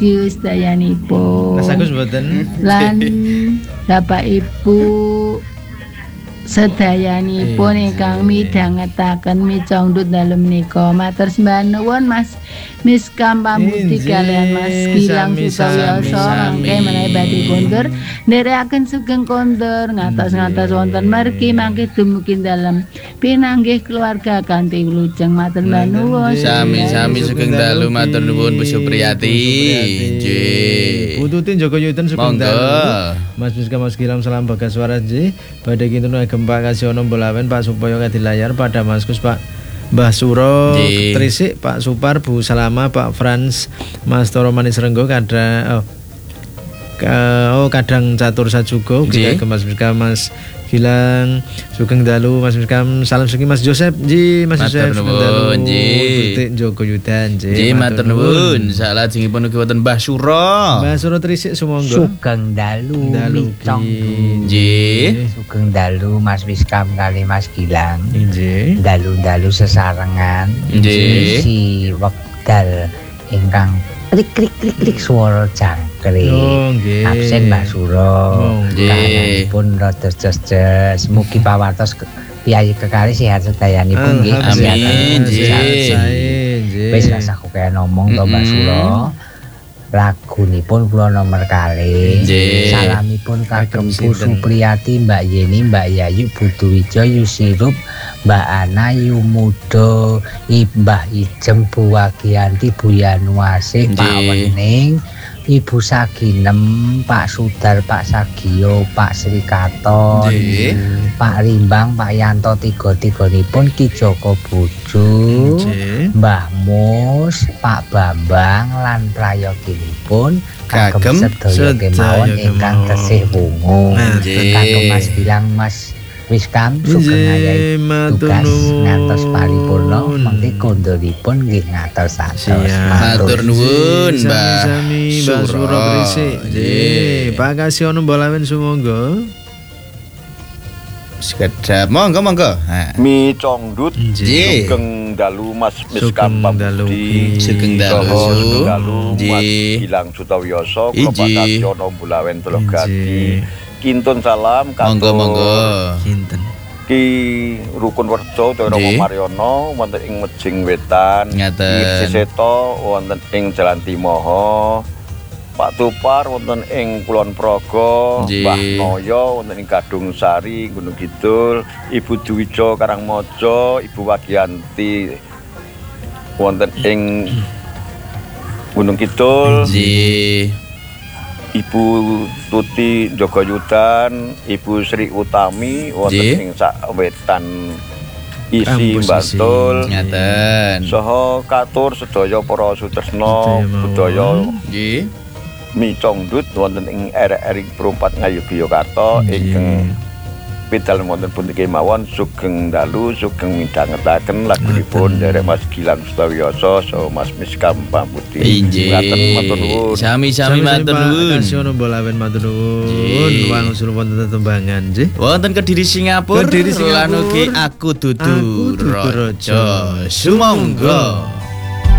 Agus dayanipun. Mas Agus mboten. Lan Bapak Ibu sedayanipun ingkang midhangetaken micongdut dalem menika matur sembah nuwun Mas Miskam Pambuti kalian Mas Gilang Sutawioso mangke menawi badhe kondur nderekaken sugeng kondur ngatos-ngatos wonten mergi mangke dumugi dalem pinanggih keluarga kanthi wilujeng matur sembah nuwun sami-sami sugeng dalu matur nuwun Bu Supriyati nggih Bututin Joko Yuten sugeng dalu Mas Miskam Mas Gilang salam bagas waras nggih badhe kinten Gempa Kasiono Bolawen Pak Supoyo di layar pada Maskus Pak Mbah Suro Trisik Pak Supar Bu Salama Pak Frans Mas Toro Manis Renggo kadang Catur Sajugo kita ke Mas Miskam Mas Gilang sugeng dalu Mas Miskam salam sugeng Mas Joseph ji Mas Joseph sugeng dalu Tutik Joko Yudan ji matur nuwun salajengipun ugi wonten Mbah Suro Trisik sumangga sugeng dalu micong ji sugeng dalu Mas Miskam kali Mas Gilang nggih dalu-dalu sesarengan nggih si wekdal ingkang klik swara jangkrik absen Mbak Suro kananipun rada jes mugi pawartos piyayi kekali sehat sedayanipun nggih amin wis rasa kokean ngomong to Mbak Suro lagunipun kula nomor kalih salamipun kagem Bu Supriyati Mbak Yeni Mbak Yayu Butuwijo Yusirup Mbak Ana Yumudo Mbah Ijem Bu Wagianti Bu Yanuasih Pak Wening Ibu Saginem Pak Sudar Pak Sagio Pak Sri Katon Pak Rimbang Pak Yanto tiga-tiganipun Ki Joko Bojo Mbah Mus Pak Bambang lan prayoginipun kagem sedaya kemawon ingkang tesih wungu kagem Mas Gilang Mas Miskam sugeng ayahi tugas ngantos paripurna mengki kondolipun nggih ngatos-atos matur nuwun Mbah Suro Trisik nggih Pak Kasiono Bolawen sumangga sekedap monggo Mi Congdut sugeng dalu Mas Miskam Pambuti sugeng dalu Mas Gilang Sutawioso Kula Pak Kasiono Bolawen Telogati Kintun salam monggo kinten Ki Rukun Werjo Romo Maryono wonten ing Mejing Wetan ngaten Siseto wonten ing Jalan Timoho Pak Tupar wonten ing Kulon Progo Mbah Noyo wonten ing Gadung Sari Gunung Kidul Ibu Duwijo Karangmojo Ibu Wagianti wonten ing Gunung Kidul Ibu Tuti Jogoyudan, Ibu Sri Utami wonten ing Sawetan isi Bantul ngaten. Saha katur sedaya para sutresna budaya nggih. Mi Congdut wonten ing RRI Perumpat Ngayogyakarta ingkang pedal wonten puniki mawon sugeng dalu sugeng midhangetaken lagunipun derek Mas Gilang Sutawioso saha Mas Miskam Pambuti. Matur nuwun. Sami-sami matur nuwun. Kasiono Bolawen matur nuwun. Wangsul wonten tetembangan nggih. Wonten Kediri Singapura lan ugi Aku Dudu Raja. Sumangga.